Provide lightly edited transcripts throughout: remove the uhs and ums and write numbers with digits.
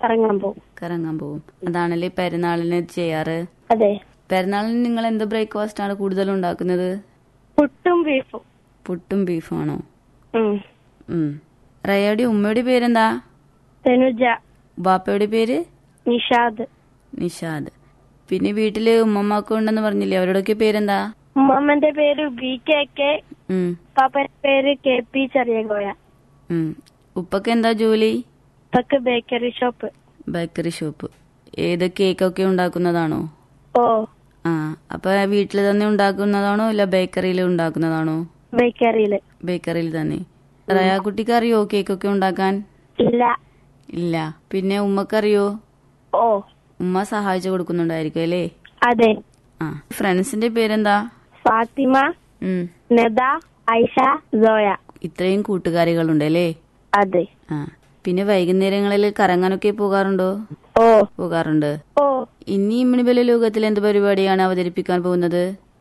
കറങ്ങാൻ പോവും. അതാണല്ലേ പെരുന്നാളിന് ചെയ്യാറ്? അതെ. പെരുന്നാളിന് നിങ്ങൾ എന്ത് ബ്രേക്ക്ഫാസ്റ്റ് ആണ് കൂടുതൽ ഉണ്ടാക്കുന്നത്? പുട്ടും ബീഫും ആണോ? റയയുടെ ഉമ്മയുടെ പേരെന്താ? തനുജ. ബാപ്പയുടെ പേര്? നിഷാദ്. പിന്നെ വീട്ടില് ഉമ്മമ്മക്ക് ഉണ്ടെന്ന് പറഞ്ഞില്ലേ, അവരോടൊക്കെ പേരെന്താ? ഉമ്മമ്മന്റെ പേര് BKK, പാപ്പന്റെ പേര് KP ചെറിയകോയ. ഉപ്പക്ക് എന്താ ജോലി? ഉപ്പക്ക് ബേക്കറി ഷോപ്പ്. ഏത് കേക്കൊക്കെ ഉണ്ടാക്കുന്നതാണോ? ഓ. അപ്പൊ വീട്ടില് തന്നെ ഉണ്ടാക്കുന്നതാണോ ഇല്ല ബേക്കറിയിൽ ഉണ്ടാക്കുന്നതാണോ? ബേക്കറിയിൽ തന്നെ. റയാക്കുട്ടിക്ക് അറിയോ കേക്കൊക്കെ ഉണ്ടാക്കാൻ? ഇല്ല. പിന്നെ ഉമ്മക്കറിയോ? ഓ. ഉമ്മ സഹായിച്ചു കൊടുക്കുന്നുണ്ടായിരിക്കും അല്ലേ? അതെ. ഫ്രണ്ട്സിന്റെ പേരെന്താ? ഫാത്തിമ, നദ, ഐഷ, സോയ. ഇത്രയും കൂട്ടുകാരികളുണ്ടല്ലേ? അതെ. പിന്നെ വൈകുന്നേരങ്ങളിൽ കറങ്ങാനൊക്കെ പോകാറുണ്ടോ? പോകാറുണ്ട്. ഇനി ഇമ്മിണിബല ലോകത്തിൽ എന്ത് പരിപാടിയാണ് അവതരിപ്പിക്കാൻ പോകുന്നത്?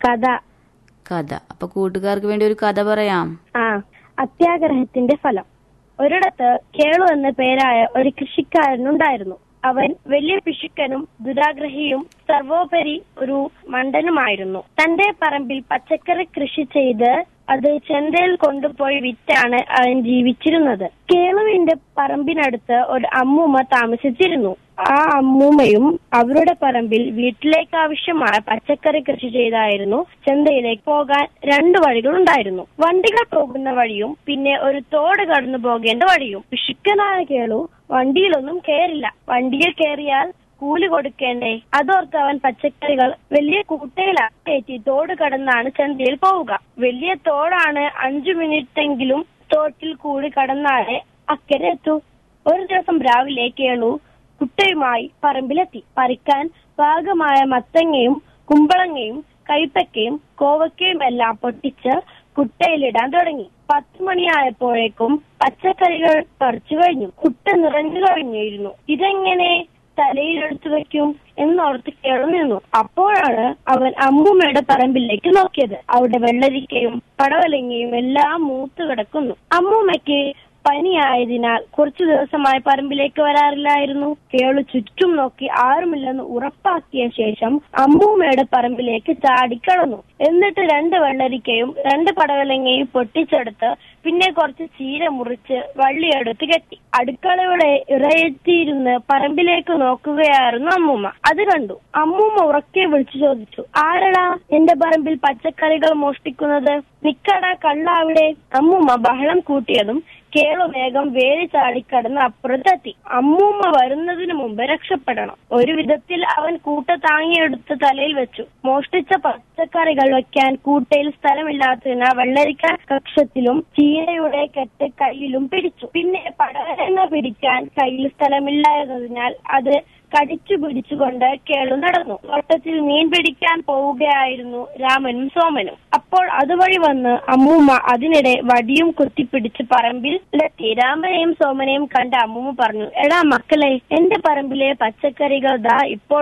കഥ. അപ്പൊ കൂട്ടുകാർക്ക് വേണ്ടി ഒരു കഥ പറയാം. അത്യാഗ്രഹത്തിന്റെ ഫലം. ഒരിടത്ത് കേളു എന്ന പേരായ ഒരു കൃഷിക്കാരനുണ്ടായിരുന്നു. അവൻ വലിയ പിശുക്കനും ദുരാഗ്രഹിയും സർവോപരി ഒരു മണ്ടനുമായിരുന്നു. തന്റെ പറമ്പിൽ പച്ചക്കറി കൃഷി ചെയ്ത് അത് ചന്തയിൽ കൊണ്ടുപോയി വിറ്റാണ് അവൻ ജീവിച്ചിരുന്നത്. കേളുവിന്റെ പറമ്പിനടുത്ത് ഒരു അമ്മൂമ്മ താമസിച്ചിരുന്നു. ആ അമ്മൂമ്മയും അവരുടെ പറമ്പിൽ വീട്ടിലേക്ക് ആവശ്യമായ പച്ചക്കറി കൃഷി ചെയ്തായിരുന്നു ചന്തയിലേക്ക് പോകാൻ 2 വഴികളുണ്ടായിരുന്നു. വണ്ടികൾ പോകുന്ന വഴിയും പിന്നെ ഒരു തോട് കടന്നു പോകേണ്ട വഴിയും. പിശുക്കനായ കേളു വണ്ടിയിലൊന്നും കയറില്ല. വണ്ടിയിൽ കയറിയാൽ കൂലി കൊടുക്കേണ്ടേ? അതോർത്ത് അവൻ പച്ചക്കറികൾ വലിയ കൂട്ടയിലാക്കി തോട് കടന്നാണ് ചന്തയിൽ പോവുക. വലിയ തോടാണ്. 5 മിനിറ്റെങ്കിലും തോട്ടിൽ കൂടി കടന്നാലേ അക്കരെ എത്തൂ. ഒരു ദിവസം രാവിലെ കേളു കുട്ടയുമായി പറമ്പിലെത്തി. പറിക്കാൻ പാകമായ മത്തങ്ങയും കുമ്പളങ്ങയും കൈപ്പക്കയും കോവക്കയും എല്ലാം പൊട്ടിച്ച് കുട്ടയിലിടാൻ തുടങ്ങി. 10 മണിയായപ്പോഴേക്കും പച്ചക്കറികൾ പറിച്ചു കഴിഞ്ഞു. കുട്ട നിറഞ്ഞു കഴിഞ്ഞിരുന്നു. ഇതെങ്ങനെ തലയിലെടുത്തു വെക്കും എന്നോർത്ത് കേളു നിന്നു. അപ്പോഴാണ് അവൻ അമ്മൂമ്മയുടെ പറമ്പിലേക്ക് നോക്കിയത്. അവിടെ വെള്ളരിക്കയും പടവലങ്ങയും എല്ലാം മൂത്തു കിടക്കുന്നു. അമ്മൂമ്മയ്ക്ക് പനിയായതിനാൽ കുറച്ചു ദിവസമായി പറമ്പിലേക്ക് വരാറില്ലായിരുന്നു. കേളു ചുറ്റും നോക്കി ആരുമില്ലെന്ന് ഉറപ്പാക്കിയ ശേഷം അമ്മൂമ്മയുടെ പറമ്പിലേക്ക് ചാടിക്കടന്നു. എന്നിട്ട് 2 വെള്ളരിക്കയും 2 പടവലങ്ങയും പൊട്ടിച്ചെടുത്ത് പിന്നെ കുറച്ച് ചീര മുറിച്ച് വള്ളിയെടുത്ത് കെട്ടി അടുക്കളയുടെ ഇറയെത്തിയിരുന്ന് പറമ്പിലേക്ക് നോക്കുകയായിരുന്നു അമ്മൂമ്മ. അത് കണ്ടു. അമ്മൂമ്മ ഉറക്കെ വിളിച്ചു ചോദിച്ചു, ആരടാ എന്റെ പറമ്പിൽ പച്ചക്കറികൾ മോഷ്ടിക്കുന്നത്? നിക്കടാ കള്ള അവിടെ. അമ്മൂമ്മ ബഹളം കൂട്ടിയതും കേളു വേഗം വേലി ചാടിക്കടന്ന് അപ്പുറത്തെത്തി. അമ്മൂമ്മ വരുന്നതിന് മുമ്പ് രക്ഷപ്പെടണം. ഒരു വിധത്തിൽ അവൻ കൂട്ട താങ്ങിയെടുത്ത് തലയിൽ വെച്ചു. മോഷ്ടിച്ച പച്ചക്കറികൾ വെക്കാൻ കൂട്ടയിൽ സ്ഥലമില്ലാത്തതിനാൽ വെള്ളരിക്ക കക്ഷത്തിലും ചീരയുടെ കെട്ട് കയ്യിലും പിടിച്ചു. പിന്നെ പടവലങ്ങ പിടിക്കാൻ കയ്യിൽ സ്ഥലമില്ലാത്തതിനാൽ അത് കടിച്ചു പിടിച്ചുകൊണ്ട് കേളു നടന്നു. തോട്ടത്തിൽ മീൻ പിടിക്കാൻ പോവുകയായിരുന്നു രാമനും സോമനും. അപ്പോൾ അതുവഴി വന്ന് അമ്മൂമ്മ അതിനിടെ വടിയും കുത്തിപ്പിടിച്ച് പറമ്പിലെത്തി. രാമനെയും സോമനെയും കണ്ട അമ്മൂമ്മ പറഞ്ഞു, എടാ മക്കളെ, എന്റെ പറമ്പിലെ പച്ചക്കറികൾ ദാ ഇപ്പോൾ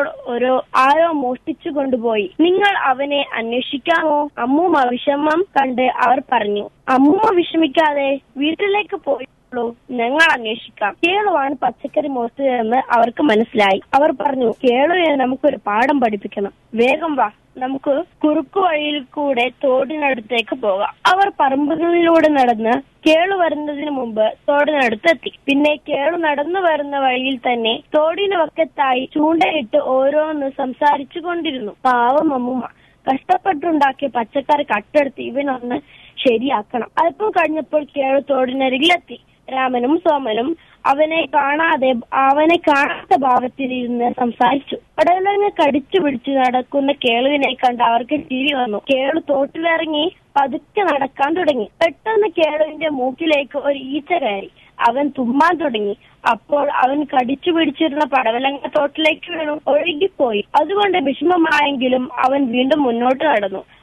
ആരോ മോഷ്ടിച്ചു കൊണ്ടുപോയി. നിങ്ങൾ അവനെ അന്വേഷിക്കാമോ? അമ്മൂമ്മ വിഷമം കണ്ട് അവർ പറഞ്ഞു, അമ്മൂമ്മ വിഷമിക്കാതെ, വീട്ടിലേക്ക് പോയി ഞങ്ങൾ അന്വേഷിക്കാം. കേളുവാണ് പച്ചക്കറി മോഷ്ടിച്ചതെന്ന് അവർക്ക് മനസ്സിലായി. അവർ പറഞ്ഞു, കേളുവിനെ നമുക്കൊരു പാഠം പഠിപ്പിക്കണം. വേഗം വാ, നമുക്ക് കുറുക്കു വഴിയിൽ കൂടെ തോടിനടുത്തേക്ക് പോകാം. അവർ പറമ്പുകളിലൂടെ നടന്ന് കേളു വരുന്നതിന് മുമ്പ് തോടിനടുത്തെത്തി. പിന്നെ കേളു നടന്നു വരുന്ന വഴിയിൽ തന്നെ തോടിന് വക്കത്തായി ചൂണ്ടയിട്ട് ഓരോന്ന് സംസാരിച്ചു കൊണ്ടിരുന്നു. പാവം അമ്മൂമ്മ കഷ്ടപ്പെട്ടുണ്ടാക്കിയ പച്ചക്കറി കട്ടെടുത്ത് ഇവനൊന്ന് ശരിയാക്കണം. അല്പം കഴിഞ്ഞപ്പോൾ കേളു തോടിനരികിലെത്തി. രാമനും സോമനും അവനെ കാണാത്ത ഭാവത്തിലിരുന്ന് സംസാരിച്ചു. പടവലങ്ങ കടിച്ചു പിടിച്ചു നടക്കുന്ന കേളുവിനെ കണ്ട് അവർക്ക് ചിരി വന്നു. കേളു തോട്ടിലിറങ്ങി പതുക്കെ നടക്കാൻ തുടങ്ങി. പെട്ടെന്ന് കേളുവിന്റെ മൂക്കിലേക്ക് ഒരു ഈച്ച കയറി. അവൻ തുമ്മാൻ തുടങ്ങി. അപ്പോൾ അവൻ കടിച്ചു പിടിച്ചിരുന്ന പടവലങ്ങ തോട്ടിലേക്ക് വീണു ഒഴുകിപ്പോയി. അതുകൊണ്ട് വിഷമമായെങ്കിലും അവൻ വീണ്ടും മുന്നോട്ട് നടന്നു.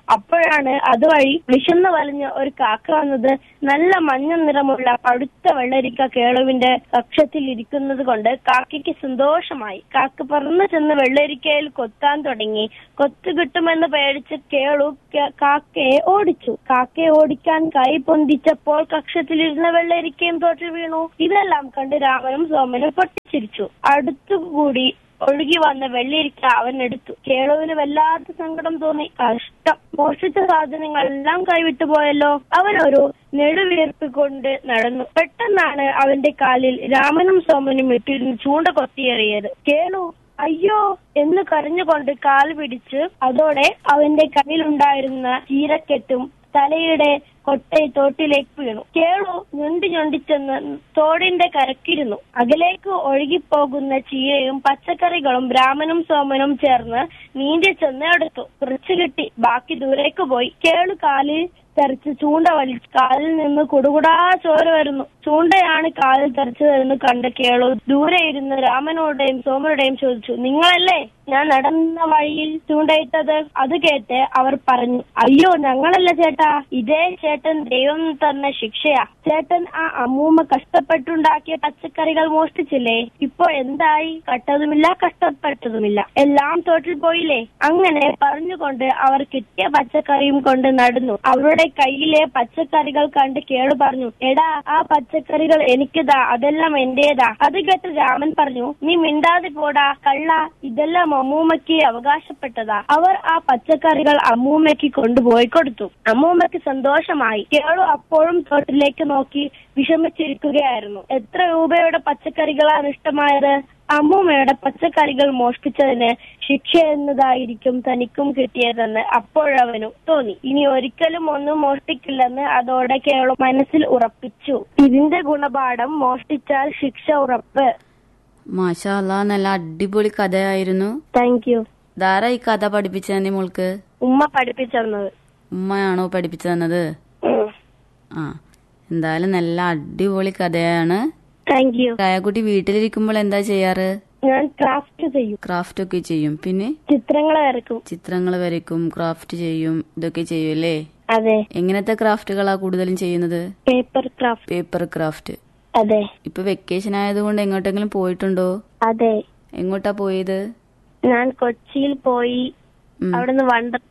അപ്പോഴാണ് അതുവഴി വിശന്ന് വലിഞ്ഞ ഒരു കാക്ക വന്നത്. നല്ല മഞ്ഞ നിറമുള്ള പഴുത്ത വെള്ളരിക്ക കേളുവിന്റെ കക്ഷത്തിൽ ഇരിക്കുന്നത് കൊണ്ട് കാക്കയ്ക്ക് സന്തോഷമായി. കാക്ക പറന്നു ചെന്ന് വെള്ളരിക്കയിൽ കൊത്താൻ തുടങ്ങി. കൊത്തു കിട്ടുമെന്ന് പേടിച്ച് കേളു കാക്കയെ ഓടിച്ചു. കാക്കയെ ഓടിക്കാൻ കൈ പൊന്തിച്ചപ്പോൾ കക്ഷത്തിലിരുന്ന വെള്ളരിക്കയും തോട്ടിൽ വീണു. ഇതെല്ലാം കണ്ട് രാമനും സോമനും പൊട്ടിച്ചിരിച്ചു. അടുത്തുകൂടി ഒഴുകി വന്ന വെള്ളിരിക്ക അവൻ എടുത്തു. കേളുവിന് വല്ലാത്ത സങ്കടം തോന്നി. കഷ്ടം, മോഷ്ടിച്ച സാധനങ്ങളെല്ലാം കൈവിട്ടു പോയല്ലോ. അവൻ ഒരു നെടുവീർപ്പ് കൊണ്ട് നടന്നു. പെട്ടെന്നാണ് അവന്റെ കാലിൽ രാമനും സോമനും ഇട്ടിരുന്ന് ചൂണ്ട കൊത്തിയേറിയത്. കേളു അയ്യോ എന്ന് കരഞ്ഞുകൊണ്ട് കാൽ പിടിച്ച് അതോടെ അവന്റെ കയ്യിലുണ്ടായിരുന്ന ചീരക്കെട്ടും തലയുടെ കൊട്ടை തോട്ടിലേക്ക് വീണു. കേളു ഞൊണ്ടിച്ചെന്ന് തോടിന്റെ കരക്കിരുന്നു. അകലേക്ക് ഒഴുകിപ്പോകുന്ന ചീരയും പച്ചക്കറികളും രാമനും സോമനും ചേർന്ന് നീന്തി ചെന്ന് എടുത്തു. കുറച്ചു കിട്ടി, ബാക്കി ദൂരേക്ക് പോയി. കേളു കാലിൽ തെറിച്ച് ചൂണ്ട വലിച്ചു. കാലിൽ നിന്ന് കുടുകുടാ ചോര വരുന്നു. ചൂണ്ടയാണ് കാലിൽ തെറിച്ചതെന്ന് കണ്ട കേളു ദൂരെ ഇരുന്ന് രാമനോടെയും സോമനുടെയും ചോദിച്ചു, നിങ്ങളല്ലേ ഞാൻ നടന്ന വഴിയിൽ ചൂണ്ടയിട്ടത്? അത് കേട്ട് അവർ പറഞ്ഞു, അയ്യോ ഞങ്ങളല്ല ചേട്ടാ, ഇതേ ചേട്ടൻ ദൈവം തന്ന ശിക്ഷയാ. ചേട്ടൻ ആ അമ്മൂമ്മ കഷ്ടപ്പെട്ടുണ്ടാക്കിയ പച്ചക്കറികൾ മോഷ്ടിച്ചില്ലേ? ഇപ്പൊ എന്തായി? കട്ടതുമില്ല കഷ്ടപ്പെട്ടതുമില്ല, എല്ലാം തോട്ടിൽ പോയില്ലേ? അങ്ങനെ പറഞ്ഞുകൊണ്ട് അവർ കിട്ടിയ പച്ചക്കറിയും കൊണ്ട് നടന്നു. അവരുടെ കയ്യിലെ പച്ചക്കറികൾ കണ്ട് കേളു പറഞ്ഞു, എടാ ആ പച്ചക്കറികൾ എനിക്കിതാ, അതെല്ലാം എന്റേതാ. അത് കേട്ട് രാമൻ പറഞ്ഞു, നീ മിണ്ടാതെ പോടാ കള്ള, ഇതെല്ലാം അമ്മൂമ്മയ്ക്ക് അവകാശപ്പെട്ടതാ. അവർ ആ പച്ചക്കറികൾ അമ്മൂമ്മയ്ക്ക് കൊണ്ടുപോയി കൊടുത്തു. അമ്മൂമ്മയ്ക്ക് സന്തോഷമായി. കേളു അപ്പോഴും തോട്ടിലേക്ക് നോക്കി വിഷമിച്ചിരിക്കുകയായിരുന്നു. എത്ര രൂപയുടെ പച്ചക്കറികളാണ് നഷ്ടമായത്? അമ്മൂമ്മയുടെ പച്ചക്കറികൾ മോഷ്ടിച്ചതിന് ശിക്ഷ എന്നതായിരിക്കും തനിക്കും കിട്ടിയതെന്ന് അപ്പോഴവനും തോന്നി. ഇനി ഒരിക്കലും ഒന്നും മോഷ്ടിക്കില്ലെന്ന് അതോടെ കേളു മനസ്സിൽ ഉറപ്പിച്ചു. ഇതിന്റെ ഗുണപാഠം മോഷ്ടിച്ചാൽ ശിക്ഷ ഉറപ്പ്. മാഷാ അല്ലാ, നല്ല അടിപൊളി കഥയായിരുന്നു. Thank you. ധാരാ ഈ കഥ പഠിപ്പിച്ചതന്നെ മോൾക്ക്? ഉമ്മ പഠിപ്പിച്ചത്. ഉമ്മയാണോ പഠിപ്പിച്ചു തന്നത്? ആ, എന്തായാലും നല്ല അടിപൊളി കഥയാണ്. Thank you. കായക്കുട്ടി വീട്ടിലിരിക്കുമ്പോൾ എന്താ ചെയ്യാറ്? ഞാൻ ക്രാഫ്റ്റ് ചെയ്യും. ക്രാഫ്റ്റ് ഒക്കെ ചെയ്യും. പിന്നെ ചിത്രങ്ങൾ വരയ്ക്കും, ക്രാഫ്റ്റ് ചെയ്യും, ഇതൊക്കെ ചെയ്യും അല്ലേ? അതെ. എങ്ങനത്തെ ക്രാഫ്റ്റുകളാ കൂടുതലും ചെയ്യുന്നത്? Paper craft. അതെ. ഇപ്പൊ വെക്കേഷൻ ആയതുകൊണ്ട് എങ്ങോട്ടെങ്കിലും പോയിട്ടുണ്ടോ? അതെ. എങ്ങോട്ടാ പോയത്? ഞാൻ കൊച്ചിയിൽ പോയി, അവിടുന്ന്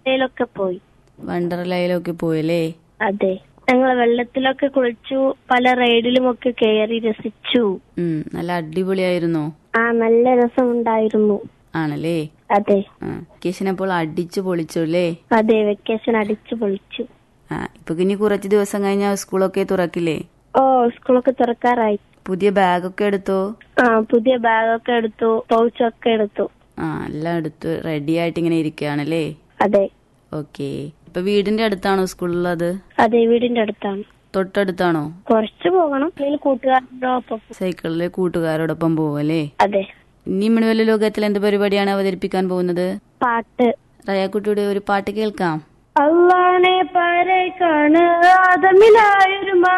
വണ്ടർലയിലൊക്കെ പോയല്ലേ? അതെ. ഞങ്ങൾ വെള്ളത്തിലൊക്കെ കുളിച്ചു, പല റൈഡിലുമൊക്കെ കയറി രസിച്ചു. നല്ല അടിപൊളിയായിരുന്നോ? ആ, നല്ല രസമുണ്ടായിരുന്നു. ആണല്ലേ? അതെ. വെക്കേഷൻ അപ്പോൾ അടിച്ചു പൊളിച്ചു അല്ലേ? അതെ, വെക്കേഷൻ അടിച്ചു പൊളിച്ചു. ഇപ്പൊ ഇനി കുറച്ച് ദിവസം കഴിഞ്ഞാൽ സ്കൂളൊക്കെ തുറക്കില്ലേ? ഓ, സ്കൂളൊക്കെ തുറക്കാറായി. പുതിയ ബാഗൊക്കെ എടുത്തോ? പുതിയ ബാഗൊക്കെ എടുത്തു, പൗച്ചൊക്കെ എടുത്തു. എല്ലാം എടുത്ത് റെഡി ആയിട്ട് ഇങ്ങനെ ഇരിക്കുകയാണല്ലേ? അതെ. ഓക്കെ. ഇപ്പൊ വീടിന്റെ അടുത്താണോ സ്കൂളുള്ളത്? അതെ, വീടിന്റെ അടുത്താണ്. തൊട്ടടുത്താണോ? കുറച്ച് പോകണം. കൂട്ടുകാരോടൊപ്പം, സൈക്കിളില് കൂട്ടുകാരോടൊപ്പം പോവല്ലേ? അതെ. ഇനി മണിവല്ല ലോകത്തിൽ എന്ത് പരിപാടിയാണ് അവതരിപ്പിക്കാൻ പോകുന്നത്? പാട്ട്. റയാക്കുട്ടിയുടെ ഒരു പാട്ട് കേൾക്കാം. അള്ളാനെ പരക്കാണ് ആദമിലായൊരു